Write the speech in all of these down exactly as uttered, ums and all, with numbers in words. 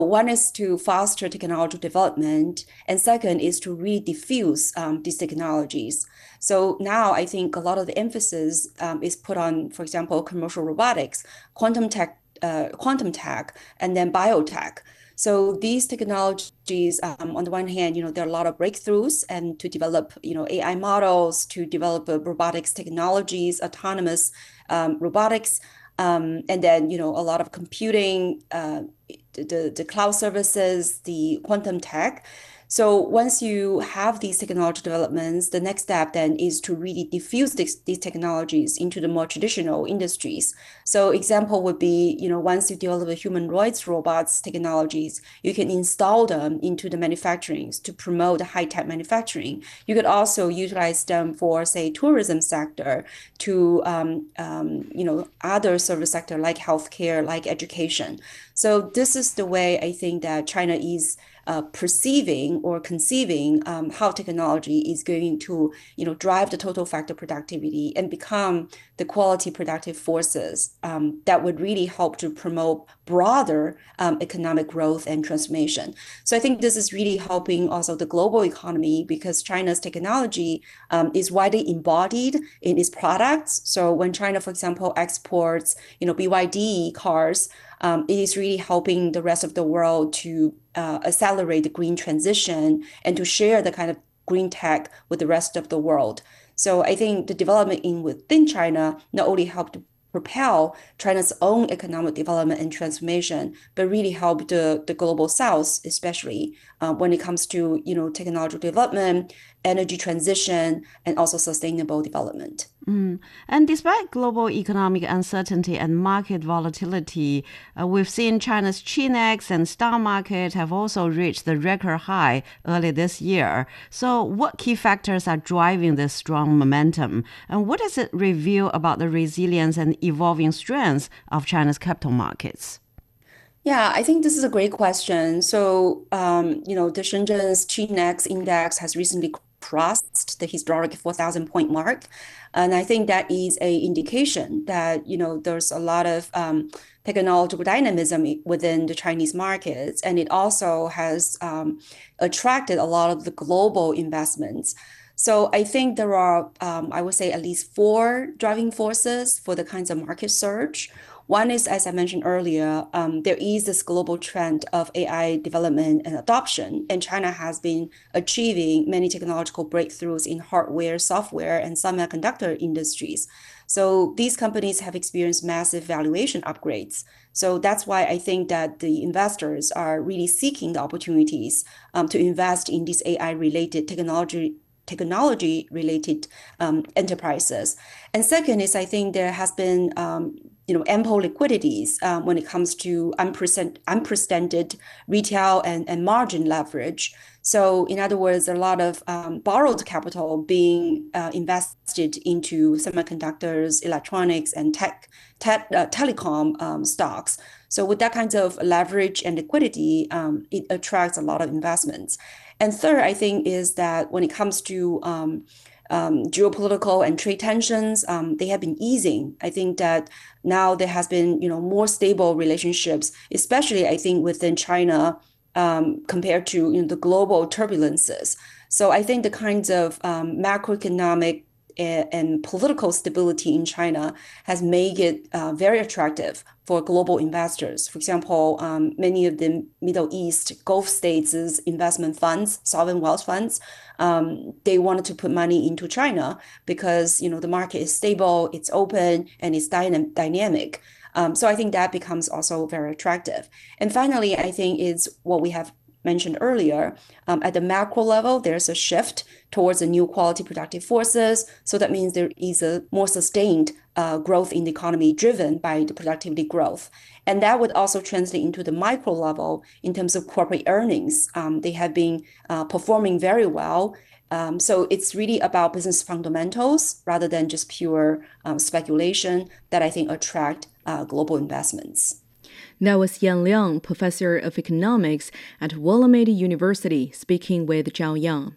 one is to foster technology development, and second is to really diffuse um, these technologies. So now I think a lot of the emphasis um, is put on, for example, commercial robotics, quantum tech, uh, quantum tech, and then biotech. So these technologies, um, on the one hand, you know, there are a lot of breakthroughs and to develop, you know, A I models, to develop uh, robotics technologies, autonomous um, robotics, um, and then, you know, a lot of computing, uh, the, the cloud services, the quantum tech. So once you have these technology developments, the next step then is to really diffuse this, these technologies into the more traditional industries. So example would be, you know, once you develop the humanoids robots technologies, you can install them into the manufacturing to promote high-tech manufacturing. You could also utilize them for, say, tourism sector to, um, um, you know, other service sector like healthcare, like education. So this is the way I think that China is uh, perceiving or conceiving um, how technology is going to, you know, drive the total factor productivity and become the quality productive forces um, that would really help to promote broader um, economic growth and transformation. So I think this is really helping also the global economy because China's technology um, is widely embodied in its products. So when China, for example, exports, you know, B Y D cars, Um, it is really helping the rest of the world to uh, accelerate the green transition and to share the kind of green tech with the rest of the world. So I think the development in within China not only helped to propel China's own economic development and transformation, but really help the, the global south, especially uh, when it comes to, you know, technology development, energy transition, and also sustainable development. Mm. And despite global economic uncertainty and market volatility, uh, we've seen China's Chinex and stock market have also reached the record high early this year. So what key factors are driving this strong momentum? And what does it reveal about the resilience and evolving strengths of China's capital markets? Yeah, I think this is a great question. So, um, you know, the Shenzhen's Chinex index has recently crossed the historic four thousand point mark. And I think that is a indication that, you know, there's a lot of um, technological dynamism within the Chinese markets. And it also has um, attracted a lot of the global investments. So I think there are, um, I would say, at least four driving forces for the kinds of market surge. One is, as I mentioned earlier, um, there is this global trend of A I development and adoption, and China has been achieving many technological breakthroughs in hardware, software, and semiconductor industries. So these companies have experienced massive valuation upgrades. So that's why I think that the investors are really seeking the opportunities um, to invest in these A I-related technology technology related um, enterprises. And second is I think there has been um, you know, ample liquidities um, when it comes to unprecedented, unprecedented retail and, and margin leverage. So in other words, a lot of um, borrowed capital being uh, invested into semiconductors, electronics, and tech, tech uh, telecom um, stocks. So with that kind of leverage and liquidity, um, it attracts a lot of investments. And third, I think, is that when it comes to um, um, geopolitical and trade tensions, um, they have been easing. I think that now there has been, you know, more stable relationships, especially I think within China um, compared to, you know, the global turbulences. So I think the kinds of um, macroeconomic and political stability in China has made it uh, very attractive for global investors. For example, um, many of the Middle East Gulf states' investment funds, sovereign wealth funds, um, they wanted to put money into China because, you know, the market is stable, it's open, and it's dynam- dynamic. Um, so I think that becomes also very attractive. And finally, I think is what we have mentioned earlier, um, at the macro level, there's a shift towards a new quality productive forces. So that means there is a more sustained uh, growth in the economy driven by the productivity growth. And that would also translate into the micro level in terms of corporate earnings. Um, they have been uh, performing very well. Um, so it's really about business fundamentals rather than just pure um, speculation that I think attract uh, global investments. That was Yan Liang, professor of economics at Willamette University, speaking with Zhao Yang.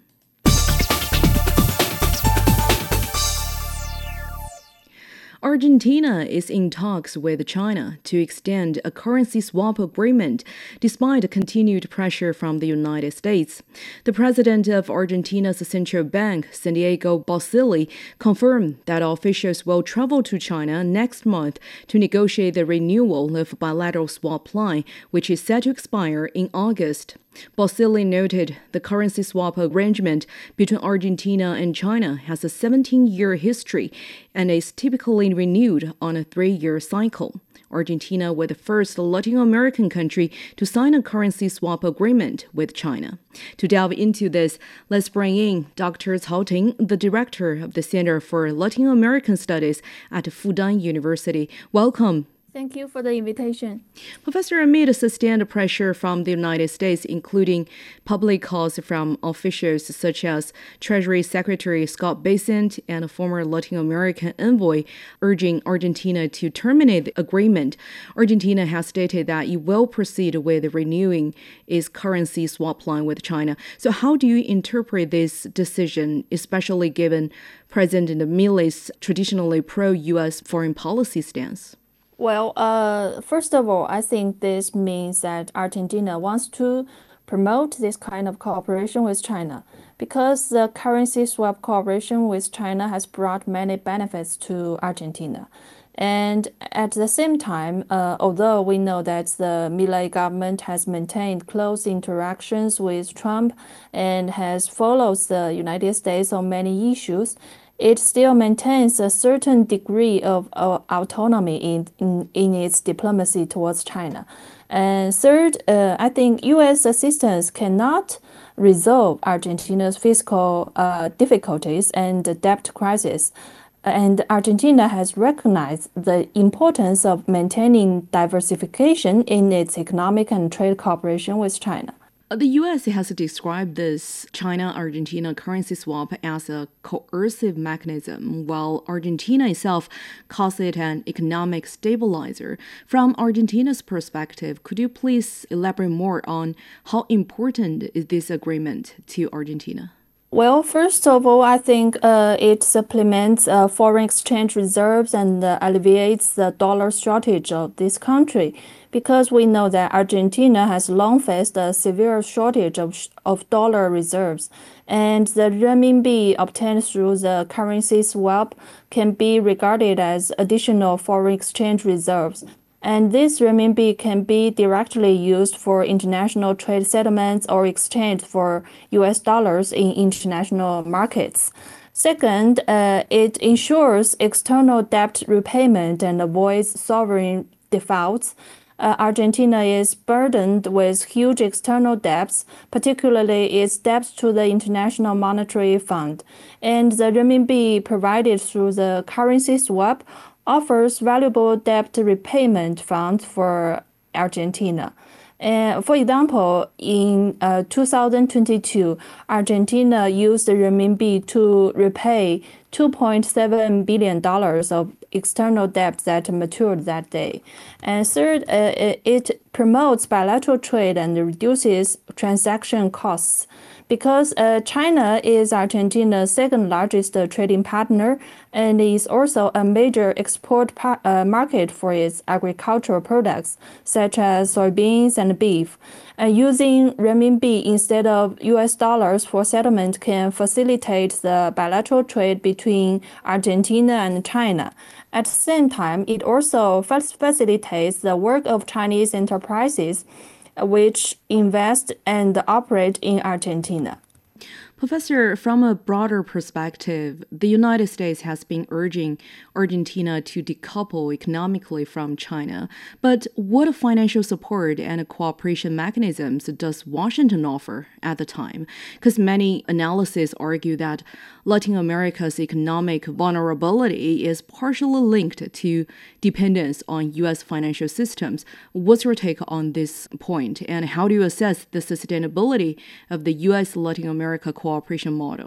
Argentina is in talks with China to extend a currency swap agreement despite continued pressure from the United States. The president of Argentina's central bank, Santiago Basile, confirmed that officials will travel to China next month to negotiate the renewal of bilateral swap line, which is set to expire in August. Basile noted the currency swap arrangement between Argentina and China has a seventeen-year history and is typically renewed on a three-year cycle. Argentina was the first Latin American country to sign a currency swap agreement with China. To delve into this, let's bring in Doctor Cao Ting, the director of the Center for Latin American Studies at Fudan University. Welcome. Thank you for the invitation. Professor, amid sustained pressure from the United States, including public calls from officials such as Treasury Secretary Scott Bessent and a former Latin American envoy urging Argentina to terminate the agreement, Argentina has stated that it will proceed with renewing its currency swap line with China. So how do you interpret this decision, especially given President Milei's traditionally pro-U S foreign policy stance? Well, uh, first of all, I think this means that Argentina wants to promote this kind of cooperation with China because the currency swap cooperation with China has brought many benefits to Argentina. And at the same time, uh, although we know that the Milei government has maintained close interactions with Trump and has followed the United States on many issues, it still maintains a certain degree of uh, autonomy in, in, in its diplomacy towards China. And third, uh, I think U S assistance cannot resolve Argentina's fiscal uh, difficulties and the debt crisis. And Argentina has recognized the importance of maintaining diversification in its economic and trade cooperation with China. The U S has described this China-Argentina currency swap as a coercive mechanism, while Argentina itself calls it an economic stabilizer. From Argentina's perspective, could you please elaborate more on how important is this agreement to Argentina? Well, first of all, I think uh, it supplements uh, foreign exchange reserves and uh, alleviates the dollar shortage of this country, because we know that Argentina has long faced a severe shortage of, of dollar reserves, and the renminbi obtained through the currency swap can be regarded as additional foreign exchange reserves. And this renminbi can be directly used for international trade settlements or exchanged for U S dollars in international markets. Second, uh, it ensures external debt repayment and avoids sovereign defaults. Uh, Argentina is burdened with huge external debts, particularly its debts to the International Monetary Fund. And the renminbi provided through the currency swap offers valuable debt repayment funds for Argentina. Uh, for example, in uh, two thousand twenty-two, Argentina used the renminbi to repay two point seven billion dollars of external debt that matured that day. And third, uh, it promotes bilateral trade and reduces transaction costs. Because uh, China is Argentina's second largest uh, trading partner and is also a major export par- uh, market for its agricultural products, such as soybeans and beef. Uh, using renminbi instead of U S dollars for settlement can facilitate the bilateral trade between Argentina and China. At the same time, it also facilitates the work of Chinese enterprises which invest and operate in Argentina. Professor, from a broader perspective, the United States has been urging Argentina to decouple economically from China. But what financial support and cooperation mechanisms does Washington offer at the time? Because many analyses argue that Latin America's economic vulnerability is partially linked to dependence on U S financial systems. What's your take on this point, and how do you assess the sustainability of the U S Latin America cooperation model?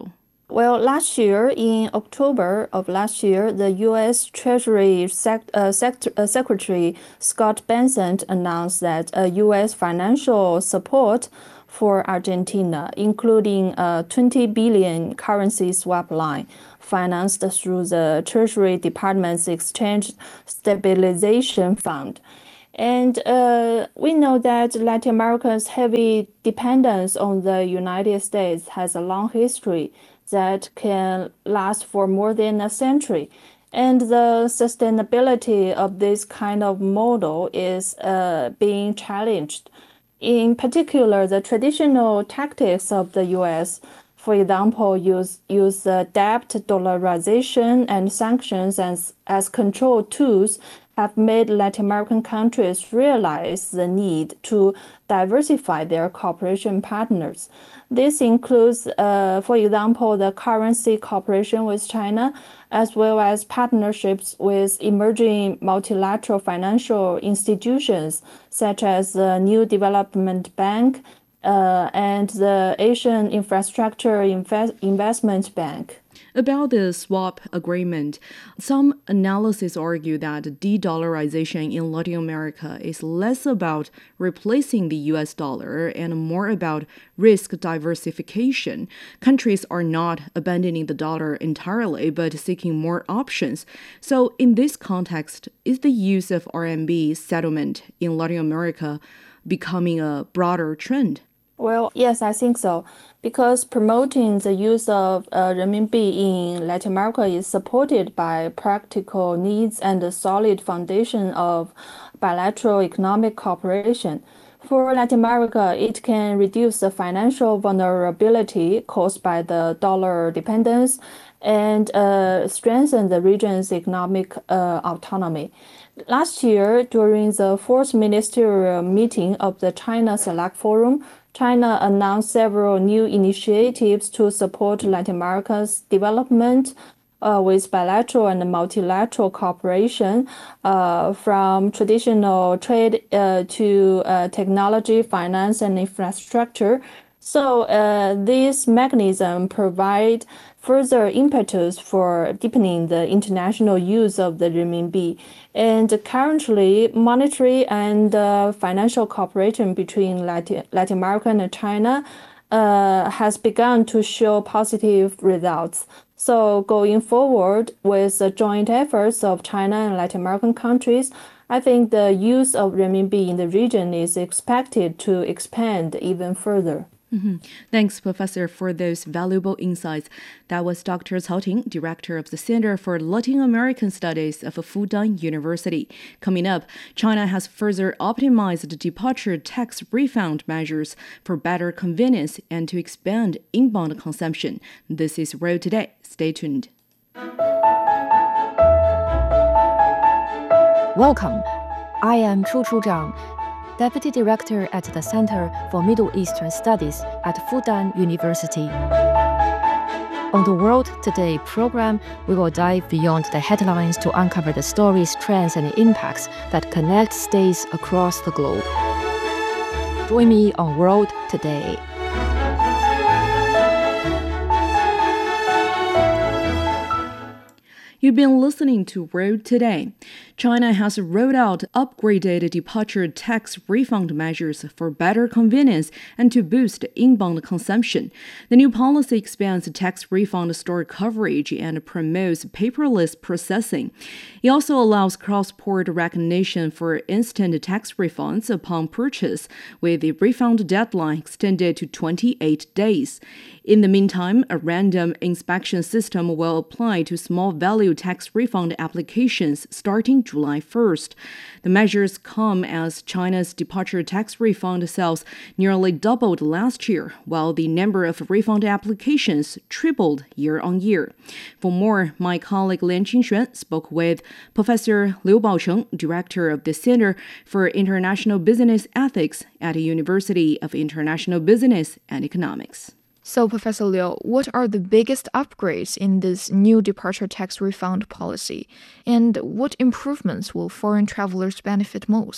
Well, last year, in October of last year, the U S Treasury Sec- uh, Sect- uh, Secretary Scott Bessent announced that uh, U S financial support for Argentina, including a twenty billion currency swap line financed through the Treasury Department's Exchange Stabilization Fund. And uh, we know that Latin America's heavy dependence on the United States has a long history that can last for more than a century. And the sustainability of this kind of model is uh, being challenged. In particular, the traditional tactics of the U S, for example, use use uh, debt dollarization and sanctions as, as control tools have made Latin American countries realize the need to diversify their cooperation partners. This includes, uh, for example, the currency cooperation with China, as well as partnerships with emerging multilateral financial institutions, such as the New Development Bank uh, and the Asian Infrastructure Invest- Investment Bank. About the swap agreement, some analysts argue that de-dollarization in Latin America is less about replacing the U S dollar and more about risk diversification. Countries are not abandoning the dollar entirely, but seeking more options. So in this context, is the use of R M B settlement in Latin America becoming a broader trend? Well, yes, I think so. Because promoting the use of uh, renminbi in Latin America is supported by practical needs and a solid foundation of bilateral economic cooperation. For Latin America, it can reduce the financial vulnerability caused by the dollar dependence and uh, strengthen the region's economic uh, autonomy. Last year, during the fourth ministerial meeting of the China Select Forum, China announced several new initiatives to support Latin America's development uh, with bilateral and multilateral cooperation, uh, from traditional trade uh, to uh, technology, finance, and infrastructure. So uh, this mechanism provide further impetus for deepening the international use of the renminbi. And currently, monetary and uh, financial cooperation between Latin, Latin America and China uh, has begun to show positive results. So going forward with the joint efforts of China and Latin American countries, I think the use of renminbi in the region is expected to expand even further. Mm-hmm. Thanks, Professor, for those valuable insights. That was Doctor Cao Ting, Director of the Center for Latin American Studies of Fudan University. Coming up, China has further optimized departure tax refund measures for better convenience and to expand inbound consumption. This is Road Today. Stay tuned. Welcome. I am Chu Chu Zhang, Deputy Director at the Center for Middle Eastern Studies at Fudan University. On the World Today program, we will dive beyond the headlines to uncover the stories, trends, and impacts that connect states across the globe. Join me on World Today. You've been listening to Road Today. China has rolled out upgraded departure tax refund measures for better convenience and to boost inbound consumption. The new policy expands tax refund store coverage and promotes paperless processing. It also allows cross-port recognition for instant tax refunds upon purchase, with the refund deadline extended to twenty-eight days. In the meantime, a random inspection system will apply to small value tax refund applications starting July first. The measures come as China's departure tax refund sales nearly doubled last year, while the number of refund applications tripled year on year. For more, my colleague Lian Qingxuan spoke with Professor Liu Baocheng, Director of the Center for International Business Ethics at the University of International Business and Economics. So, Professor Liu, what are the biggest upgrades in this new departure tax refund policy? And what improvements will foreign travelers benefit most?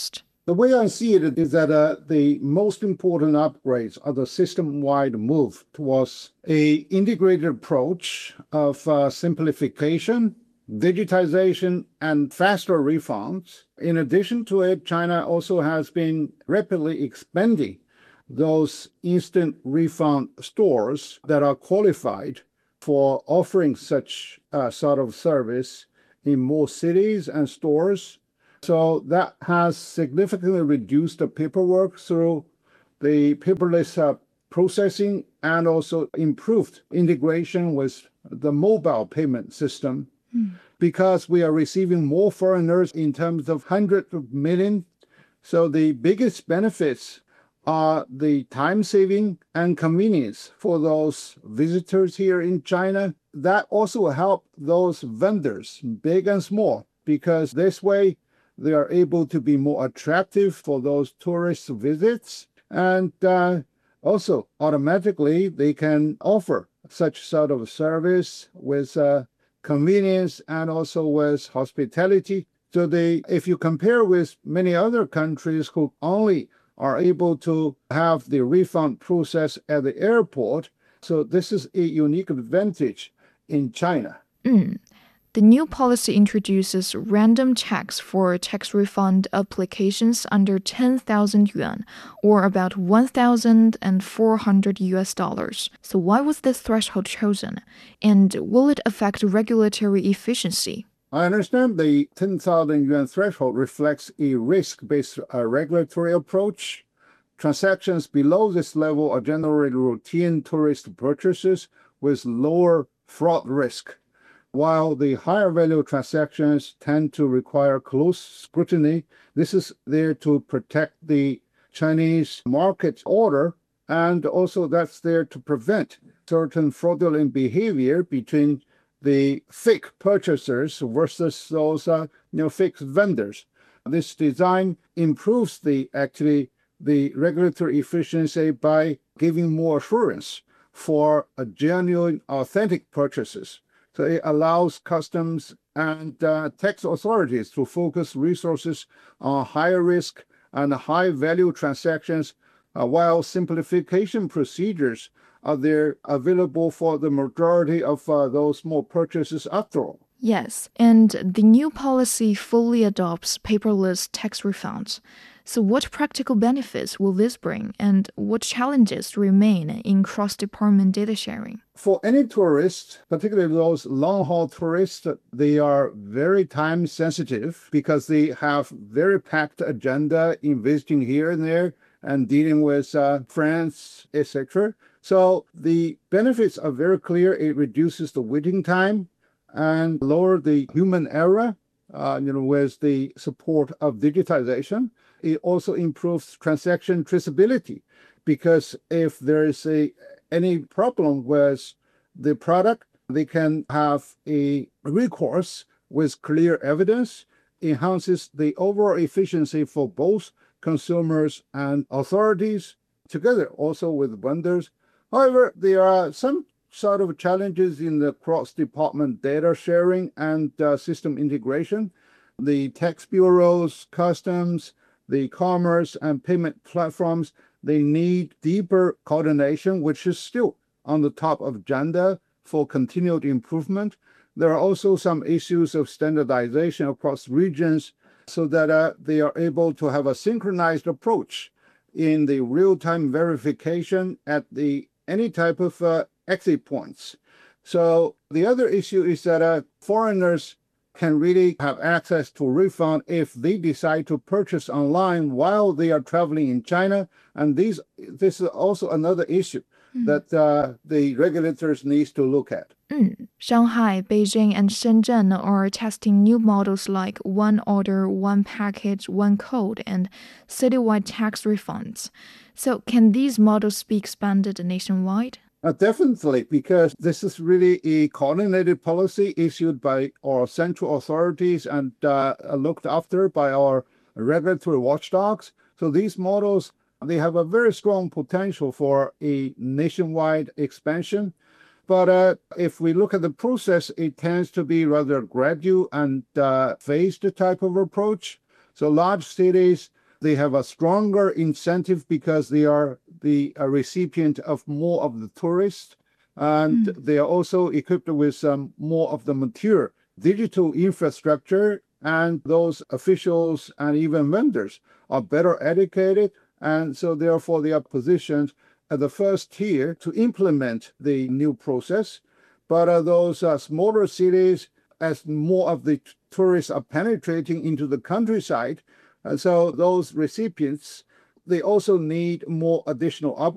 The way I see it is that uh, the most important upgrades are the system-wide move towards a integrated approach of uh, simplification, digitization, and faster refunds. In addition to it, China also has been rapidly expanding those instant refund stores that are qualified for offering such uh, sort of service in more cities and stores. So that has significantly reduced the paperwork through the paperless uh, processing and also improved integration with the mobile payment system. Mm. Because we are receiving more foreigners in terms of hundreds of millions. So the biggest benefits are the time saving and convenience for those visitors here in China. That also help those vendors, big and small, because this way they are able to be more attractive for those tourist visits. And uh, also automatically they can offer such sort of service with uh, convenience and also with hospitality. So they, if you compare with many other countries who only are able to have the refund process at the airport, so this is a unique advantage in China. Mm. The new policy introduces random checks for tax refund applications under ten thousand yuan, or about one thousand four hundred U S dollars. So why was this threshold chosen? And will it affect regulatory efficiency? I understand the ten thousand yuan threshold reflects a risk-based uh, regulatory approach. Transactions below this level are generally routine tourist purchases with lower fraud risk, while the higher value transactions tend to require close scrutiny. This is there to protect the Chinese market order, and also that's there to prevent certain fraudulent behavior between the fake purchasers versus those uh, you know, fake vendors. This design improves the actually the regulatory efficiency by giving more assurance for a genuine, authentic purchases. So it allows customs and uh, tax authorities to focus resources on higher risk and high value transactions, uh, while simplification procedures are there available for the majority of uh, those small purchases after all. Yes, and the new policy fully adopts paperless tax refunds. So what practical benefits will this bring, and what challenges remain in cross-department data sharing? For any tourists, particularly those long-haul tourists, they are very time sensitive because they have very packed agenda in visiting here and there and dealing with uh, friends, et cetera. So the benefits are very clear. It reduces the waiting time and lower the human error, uh, you know, with the support of digitization. It also improves transaction traceability, because if there is a any problem with the product, they can have a recourse with clear evidence, enhances the overall efficiency for both consumers and authorities, together also with vendors. However, there are some sort of challenges in the cross-department data sharing and uh, system integration. The tax bureaus, customs, the commerce and payment platforms, they need deeper coordination, which is still on the top of agenda for continued improvement. There are also some issues of standardization across regions so that uh, they are able to have a synchronized approach in the real-time verification at the any type of uh, exit points. So the other issue is that uh, foreigners can really have access to refund if they decide to purchase online while they are traveling in China. And these, this is also another issue mm. that uh, the regulators need to look at. Mm. Shanghai, Beijing, and Shenzhen are testing new models like one order, one package, one code, and citywide tax refunds. So can these models be expanded nationwide? Uh, definitely, because this is really a coordinated policy issued by our central authorities and uh, looked after by our regulatory watchdogs. So these models, they have a very strong potential for a nationwide expansion. But uh, if we look at the process, it tends to be rather gradual and uh, phased type of approach. So large cities They have a stronger incentive because they are the uh, recipient of more of the tourists, and mm. they are also equipped with um, more of the mature digital infrastructure, and those officials and even vendors are better educated, and so therefore they are positioned at the first tier to implement the new process. But uh, those uh, smaller cities, as more of the tourists are penetrating into the countryside, and so those recipients, they also need more additional upgrades.